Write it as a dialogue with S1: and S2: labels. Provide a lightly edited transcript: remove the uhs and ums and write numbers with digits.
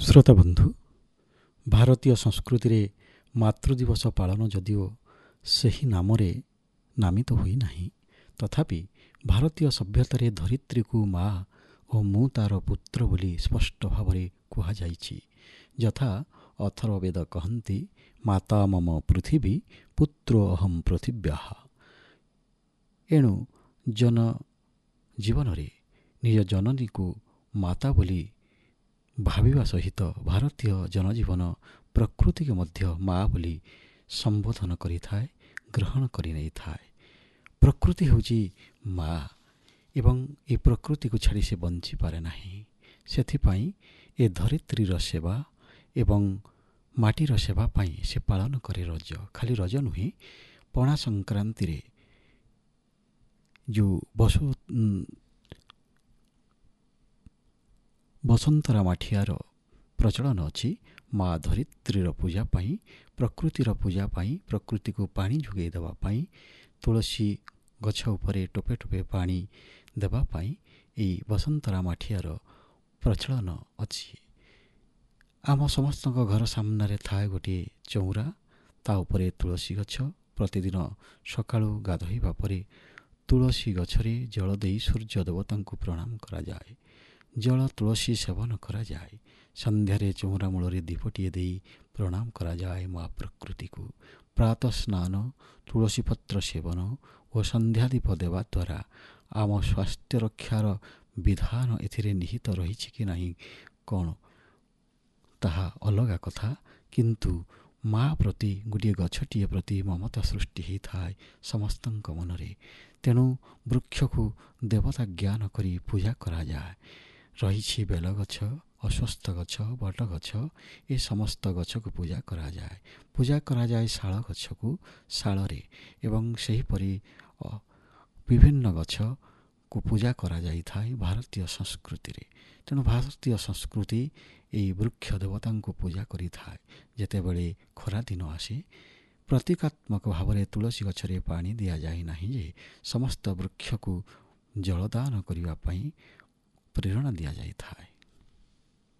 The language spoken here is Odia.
S1: ଶ୍ରୋତା ବନ୍ଧୁ, ଭାରତୀୟ ସଂସ୍କୃତିରେ ମାତୃଦିବସ ପାଳନ ଯଦିଓ ସେହି ନାମରେ ନାମିତ ହୋଇନାହିଁ, ତଥାପି ଭାରତୀୟ ସଭ୍ୟତାରେ ଧରିତ୍ରୀକୁ ମା ଓ ମୁଁ ତାର ପୁତ୍ର ବୋଲି ସ୍ପଷ୍ଟ ଭାବରେ କୁହାଯାଇଛି। ଯଥା ଅଥର୍ବବେଦ କହନ୍ତି, ମାତା ମମ ପୃଥିବୀ ପୁତ୍ରୋ ଅହଂ ପୃଥିବ୍ୟାଃ। ଏଣୁ ଜୀବନରେ ନିଜ ଜନନୀକୁ ମାତା ବୋଲି ଭାବିବା ସହିତ ଭାରତୀୟ ଜନଜୀବନ ପ୍ରକୃତିକୁ ମଧ୍ୟ ମା ବୋଲି ସମ୍ବୋଧନ କରିଥାଏ, ଗ୍ରହଣ କରିନେଇଥାଏ। ପ୍ରକୃତି ହେଉଛି ମା ଏବଂ ଏ ପ୍ରକୃତିକୁ ଛାଡ଼ି ସେ ବଞ୍ଚିପାରେ ନାହିଁ। ସେଥିପାଇଁ ଏ ଧରିତ୍ରୀର ସେବା ଏବଂ ମାଟିର ସେବା ପାଇଁ ସେ ପାଳନ କରେ ରଜ। ଖାଲି ରଜ ନୁହେଁ, ପଣା ସଂକ୍ରାନ୍ତିରେ ଯେଉଁ ବସନ୍ତରା ମାଠିଆର ପ୍ରଚଳନ ଅଛି, ମା ଧରିତ୍ରୀର ପୂଜା ପାଇଁ, ପ୍ରକୃତିର ପୂଜା ପାଇଁ, ପ୍ରକୃତିକୁ ପାଣି ଯୋଗାଇ ଦେବା ପାଇଁ, ତୁଳସୀ ଗଛ ଉପରେ ଟୋପେ ଟୋପେ ପାଣି ଦେବା ପାଇଁ ଏହି ବସନ୍ତରା ମାଠିଆର ପ୍ରଚଳନ ଅଛି। ଆମ ସମସ୍ତଙ୍କ ଘର ସାମ୍ନାରେ ଥାଏ ଗୋଟିଏ ଚଉରା, ତା ଉପରେ ତୁଳସୀ ଗଛ। ପ୍ରତିଦିନ ସକାଳୁ ଗାଧୋଇବା ପରେ ତୁଳସୀ ଗଛରେ ଜଳ ଦେଇ ସୂର୍ଯ୍ୟ ଦେବତାଙ୍କୁ ପ୍ରଣାମ କରାଯାଏ। ଜଳ ତୁଳସୀ ସେବନ କରାଯାଏ। ସନ୍ଧ୍ୟାରେ ଚଉରା ମୂଳରେ ଦୀପଟିଏ ଦେଇ ପ୍ରଣାମ କରାଯାଏ ମା ପ୍ରକୃତିକୁ। ପ୍ରାତଃ ସ୍ନାନ, ତୁଳସୀ ପତ୍ର ସେବନ ଓ ସନ୍ଧ୍ୟାଦୀପ ଦେବା ଦ୍ୱାରା ଆମ ସ୍ୱାସ୍ଥ୍ୟ ରକ୍ଷାର ବିଧାନ ଏଥିରେ ନିହିତ ରହିଛି କି ନାହିଁ କ'ଣ ତାହା ଅଲଗା କଥା, କିନ୍ତୁ ମା ପ୍ରତି ଗୋଟିଏ ଗଛଟିଏ ପ୍ରତି ମମତା ସୃଷ୍ଟି ହୋଇଥାଏ ସମସ୍ତଙ୍କ ମନରେ। ତେଣୁ ବୃକ୍ଷକୁ ଦେବତା ଜ୍ଞାନ କରି ପୂଜା କରାଯାଏ। ରହିଛି ବେଲଗଛ, ଅଶ୍ୱତ୍ଥ ଗଛ, ବଟଗଛ, ଏ ସମସ୍ତ ଗଛକୁ ପୂଜା କରାଯାଏ। ପୂଜା କରାଯାଏ ଶାଳ ଗଛକୁ ଶାଳରେ, ଏବଂ ସେହିପରି ବିଭିନ୍ନ ଗଛକୁ ପୂଜା କରାଯାଇଥାଏ ଭାରତୀୟ ସଂସ୍କୃତିରେ। ତେଣୁ ଭାରତୀୟ ସଂସ୍କୃତି ଏହି ବୃକ୍ଷ ଦେବତାଙ୍କୁ ପୂଜା କରିଥାଏ। ଯେତେବେଳେ ଖରାଦିନ ଆସେ, ପ୍ରତୀକାତ୍ମକ ଭାବରେ ତୁଳସୀ ଗଛରେ ପାଣି ଦିଆଯାଏ ନାହିଁ ଯେ ସମସ୍ତ ବୃକ୍ଷକୁ ଜଳଦାନ କରିବା ପାଇଁ ପ୍ରେରଣା ଦିଆଯାଇଥାଏ।